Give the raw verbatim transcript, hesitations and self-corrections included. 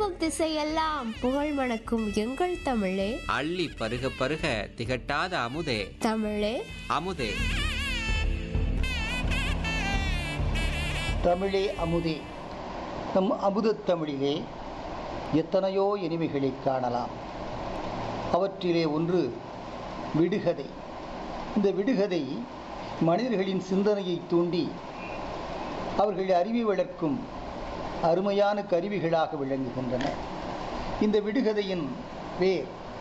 போகும் திசையெல்லாம் புகழ் மணக்கும் எங்கள் தமிழே, அள்ளி பருக பருக திகட்டாத அமுதே, தமிழே அமுதே. தமிழே அமுதே. நம் அமுதத் தமிழிலே எத்தனையோ இனிமைகளை காணலாம். அவற்றிலே ஒன்று விடுகதை. இந்த விடுகதை மனிதர்களின் சிந்தனையை தூண்டி அவர்கள் அறிவை வளர்க்கும் அருமையான கருவிகளாக விளங்குகின்றன. இந்த விடுகதையின் வேர்